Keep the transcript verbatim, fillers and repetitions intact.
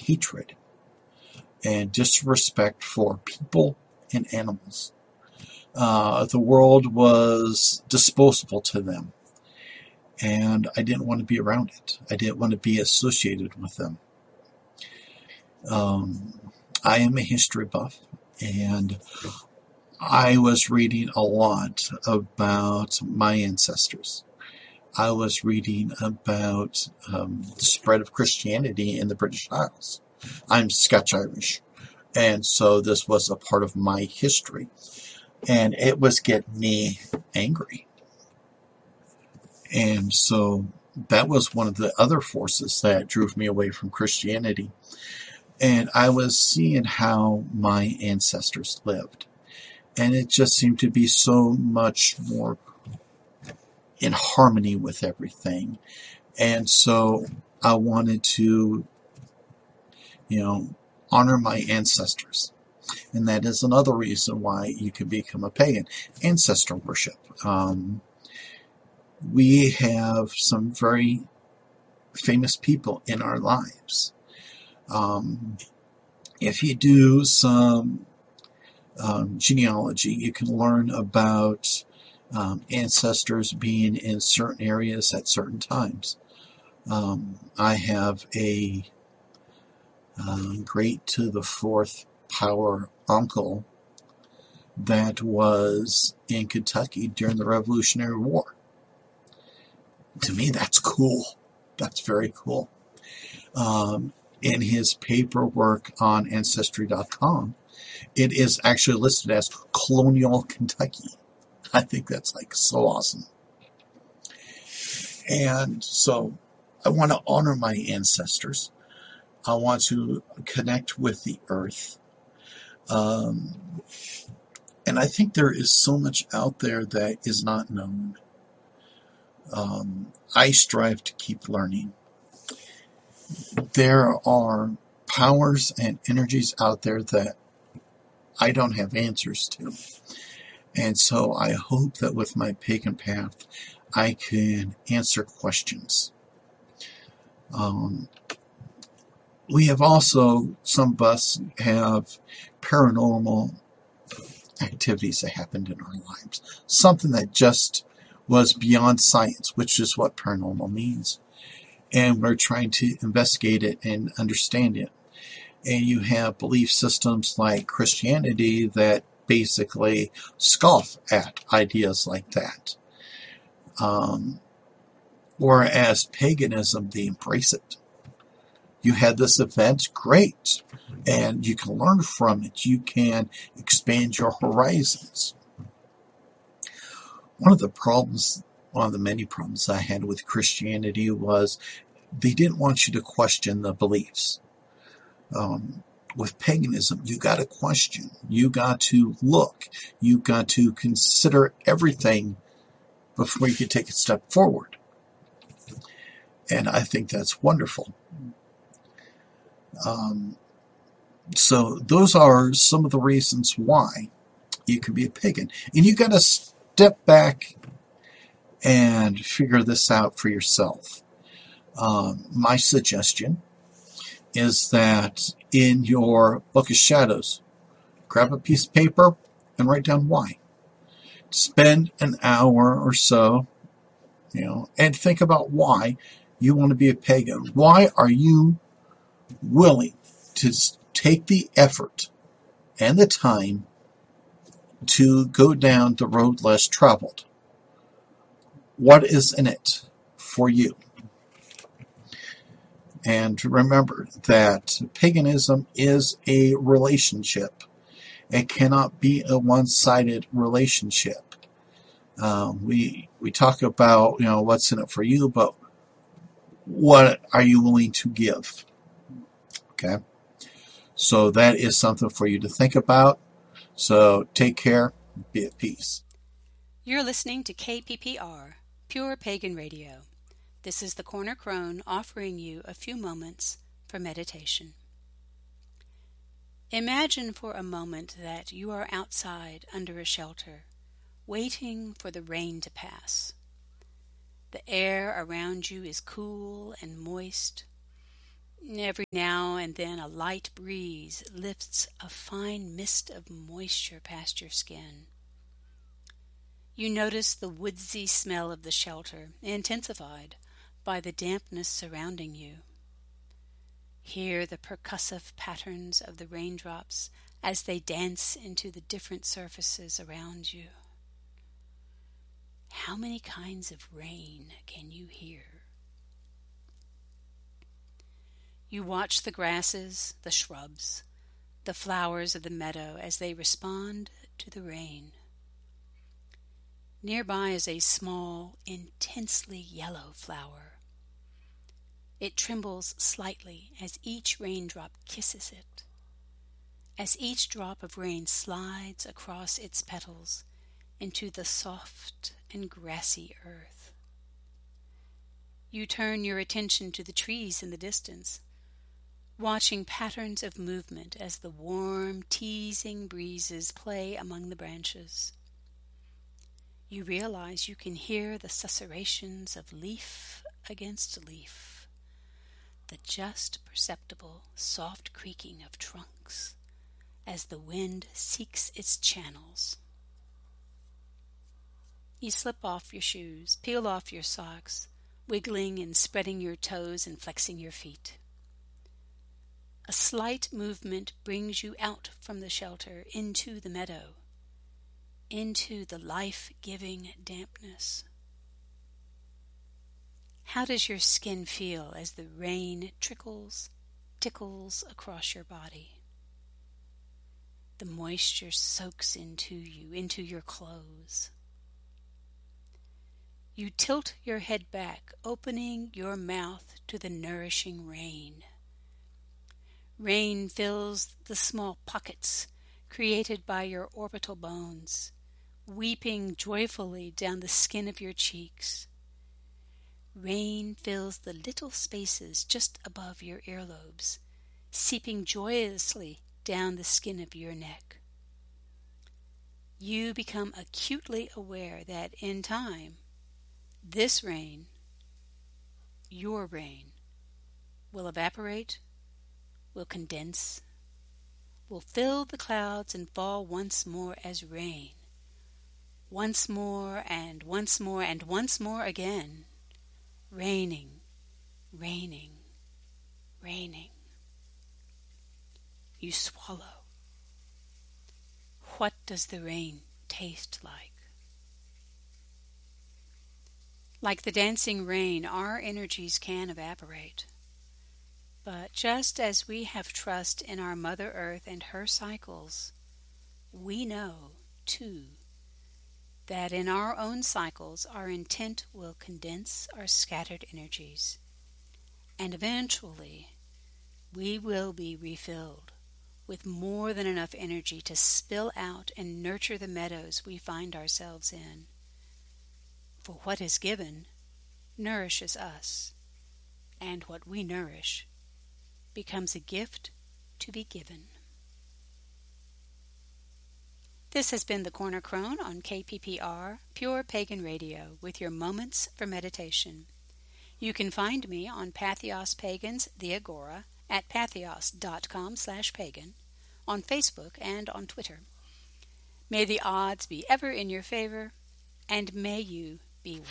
hatred and disrespect for people and animals. Uh, the world was disposable to them, and I didn't want to be around it. I didn't want to be associated with them. Um, I am a history buff, and I was reading a lot about my ancestors. I was reading about um, the spread of Christianity in the British Isles. I'm Scotch-Irish, and so this was a part of my history. And it was getting me angry. And so that was one of the other forces that drove me away from Christianity. And I was seeing how my ancestors lived. And it just seemed to be so much more in harmony with everything. And so I wanted to, you know, honor my ancestors. And that is another reason why you can become a pagan. Ancestor worship. Um, we have some very famous people in our lives. Um, if you do some um, genealogy, you can learn about um, ancestors being in certain areas at certain times. Um, I have a um, great to the fourth power uncle that was in Kentucky during the Revolutionary War. To me, that's cool. That's very cool. Um, in his paperwork on Ancestry dot com, it is actually listed as Colonial Kentucky. I think that's like so awesome. And so I want to honor my ancestors. I want to connect with the earth. Um, and I think there is so much out there that is not known. Um, I strive to keep learning. There are powers and energies out there that I don't have answers to. And so I hope that with my pagan path, I can answer questions. Um, we have also, some of us have paranormal activities that happened in our lives. Something that just was beyond science, which is what paranormal means. And we're trying to investigate it and understand it. And you have belief systems like Christianity that basically scoff at ideas like that. Um, whereas paganism, they embrace it. You had this event, great. And you can learn from it. You can expand your horizons. One of the problems, one of the many problems I had with Christianity was they didn't want you to question the beliefs. Um, with paganism, you got to question. You got to look. You got to consider everything before you can take a step forward. And I think that's wonderful. Um, so those are some of the reasons why you can be a pagan. And you got to step back and figure this out for yourself. Um, my suggestion is that in your Book of Shadows, grab a piece of paper and write down why. Spend an hour or so, you know, and think about why you want to be a pagan. Why are you willing to take the effort and the time to go down the road less traveled? What is in it for you? And remember that paganism is a relationship. It cannot be a one-sided relationship. Um, we we talk about, you know, what's in it for you, but what are you willing to give? Okay? So that is something for you to think about. So take care. Be at peace. You're listening to K P P R, Pure Pagan Radio. This is the Corner Crone offering you a few moments for meditation. Imagine for a moment that you are outside under a shelter, waiting for the rain to pass. The air around you is cool and moist. Every now and then a light breeze lifts a fine mist of moisture past your skin. You notice the woodsy smell of the shelter, intensified by the dampness surrounding you. Hear the percussive patterns of the raindrops as they dance into the different surfaces around you. How many kinds of rain can you hear? You watch the grasses, the shrubs, the flowers of the meadow as they respond to the rain. Nearby is a small, intensely yellow flower. It trembles slightly as each raindrop kisses it. As each drop of rain slides across its petals into the soft and grassy earth. You turn your attention to the trees in the distance, watching patterns of movement as the warm, teasing breezes play among the branches. You realize you can hear the susurrations of leaf against leaf, the just perceptible soft creaking of trunks as the wind seeks its channels. You slip off your shoes, peel off your socks, wiggling and spreading your toes and flexing your feet. A slight movement brings you out from the shelter into the meadow, into the life-giving dampness. How does your skin feel as the rain trickles, tickles across your body? The moisture soaks into you, into your clothes. You tilt your head back, opening your mouth to the nourishing rain. Rain fills the small pockets created by your orbital bones, weeping joyfully down the skin of your cheeks. Rain fills the little spaces just above your earlobes, seeping joyously down the skin of your neck. You become acutely aware that in time, this rain, your rain, will evaporate, will condense, will fill the clouds and fall once more as rain. Once more and once more and once more again, raining, raining, raining. You swallow. What does the rain taste like? Like the dancing rain, our energies can evaporate. But just as we have trust in our Mother Earth and her cycles, we know, too, that in our own cycles our intent will condense our scattered energies, and eventually we will be refilled with more than enough energy to spill out and nurture the meadows we find ourselves in. For what is given nourishes us, and what we nourish becomes a gift to be given. This has been the Corner Crone on K P P R, Pure Pagan Radio, with your moments for meditation. You can find me on Patheos Pagans, the Agora, at patheos.com slash pagan, on Facebook and on Twitter. May the odds be ever in your favor, and may you